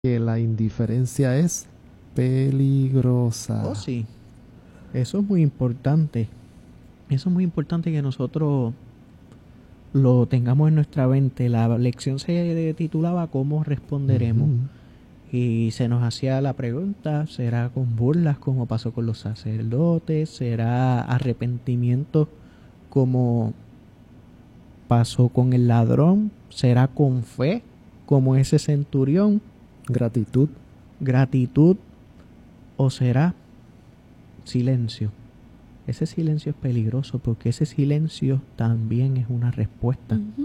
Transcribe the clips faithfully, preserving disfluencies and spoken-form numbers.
que la indiferencia es peligrosa. Oh, sí. Eso es muy importante. Eso es muy importante que nosotros lo tengamos en nuestra mente. La lección se titulaba ¿Cómo responderemos? Uh-huh. Y se nos hacía la pregunta, ¿será con burlas como pasó con los sacerdotes? ¿Será arrepentimiento como pasó con el ladrón? ¿Será con fe como ese centurión? Gratitud. Gratitud. ¿O será silencio? Ese silencio es peligroso porque ese silencio también es una respuesta. Uh-huh.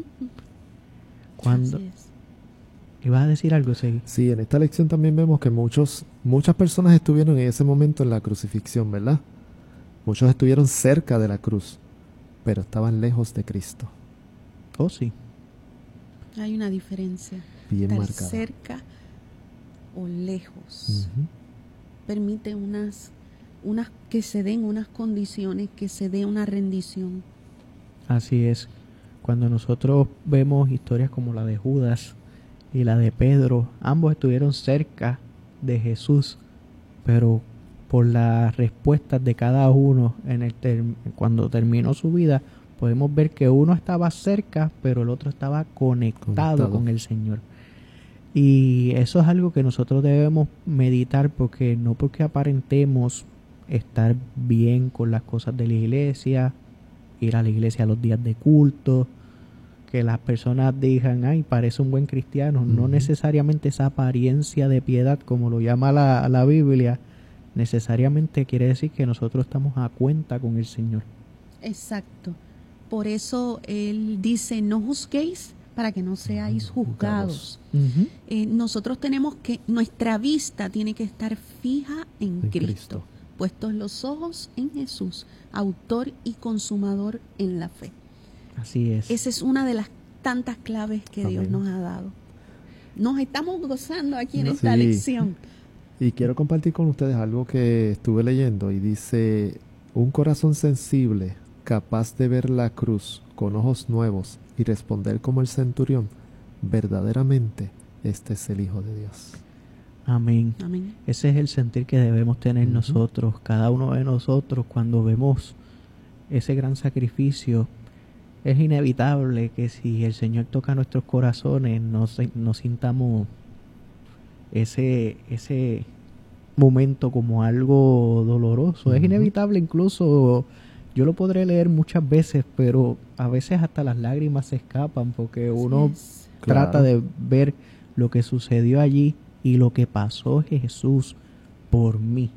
Cuando ¿ibas a decir algo, Segui? Sí, en esta lección también vemos que muchos, muchas personas estuvieron en ese momento en la crucifixión, ¿verdad? Muchos estuvieron cerca de la cruz, pero estaban lejos de Cristo. Oh, sí. Hay una diferencia. Bien Estar marcada. cerca o lejos. Uh-huh. Permite unas, unas que se den unas condiciones, que se dé una rendición. Así es. Cuando nosotros vemos historias como la de Judas y la de Pedro, ambos estuvieron cerca de Jesús, pero por las respuestas de cada uno en el ter- cuando terminó su vida, podemos ver que uno estaba cerca, pero el otro estaba conectado, conectado con el Señor. Y eso es algo que nosotros debemos meditar, porque no porque aparentemos estar bien con las cosas de la iglesia, ir a la iglesia los días de culto, que las personas digan, ay, parece un buen cristiano. Uh-huh. No necesariamente esa apariencia de piedad, como lo llama la, la Biblia, necesariamente quiere decir que nosotros estamos a cuenta con el Señor. Exacto. Por eso Él dice, no juzguéis para que no seáis juzgados. Uh-huh. Eh, nosotros tenemos que, nuestra vista tiene que estar fija en, en Cristo, Cristo, puestos los ojos en Jesús, autor y consumador en la fe. Así es. Esa es una de las tantas claves que Amén. Dios nos ha dado. Nos estamos gozando aquí en esta sí. lección. Y quiero compartir con ustedes algo que estuve leyendo y dice, un corazón sensible, capaz de ver la cruz con ojos nuevos y responder como el centurión, verdaderamente este es el Hijo de Dios. Amén. Amén. Ese es el sentir que debemos tener uh-huh. nosotros, cada uno de nosotros, cuando vemos ese gran sacrificio. Es inevitable que si el Señor toca nuestros corazones, nos, nos sintamos ese, ese momento como algo doloroso. Uh-huh. Es inevitable, incluso yo lo podré leer muchas veces, pero a veces hasta las lágrimas se escapan porque uno sí, trata claro. de ver lo que sucedió allí y lo que pasó Jesús por mí.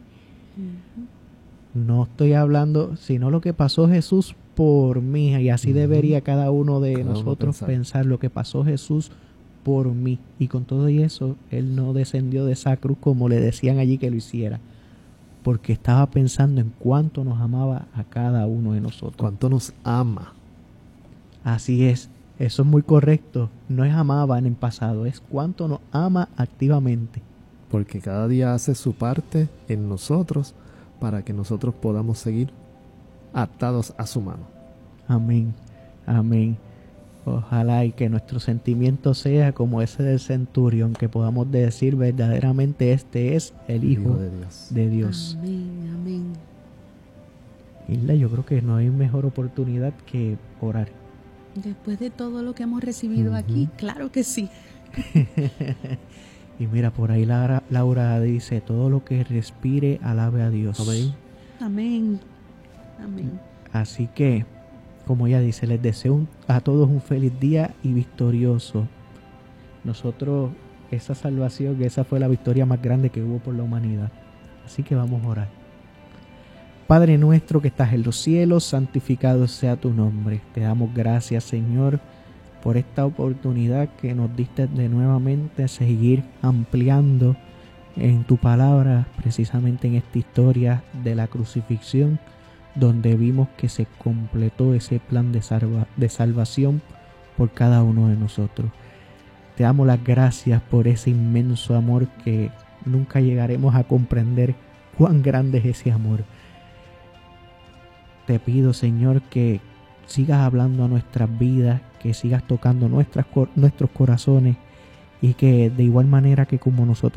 Uh-huh. No estoy hablando, sino lo que pasó Jesús por mí, y así uh-huh. debería cada uno de cada nosotros uno pensar. pensar lo que pasó Jesús por mí, y con todo y eso Él no descendió de esa cruz como le decían allí que lo hiciera, porque estaba pensando en cuánto nos amaba a cada uno de nosotros. Cuánto nos ama. Así es, eso es muy correcto. No es amaba en el pasado, es cuánto nos ama activamente. Porque cada día hace su parte en nosotros para que nosotros podamos seguir atados a su mano. Amén, amén. Ojalá y que nuestro sentimiento sea como ese del centurión, que podamos decir verdaderamente este es el Hijo, Hijo de Dios. de Dios. Amén, amén. Hilda, yo creo que no hay mejor oportunidad que orar. Después de todo lo que hemos recibido uh-huh. aquí, claro que sí. Y mira, por ahí Laura, Laura dice, todo lo que respire, alabe a Dios. Amén. Amén. Amén. Así que, como ella dice, les deseo un, a todos un feliz día y victorioso. Nosotros, esa salvación, esa fue la victoria más grande que hubo por la humanidad. Así que vamos a orar. Padre nuestro que estás en los cielos, santificado sea tu nombre. Te damos gracias, Señor, por esta oportunidad que nos diste de nuevamente seguir ampliando en tu palabra, precisamente en esta historia de la crucifixión, donde vimos que se completó ese plan de, salva, de salvación por cada uno de nosotros. Te damos las gracias por ese inmenso amor que nunca llegaremos a comprender cuán grande es ese amor. Te pido, Señor, que sigas hablando a nuestras vidas, que sigas tocando nuestras, nuestros corazones y que de igual manera que como nosotros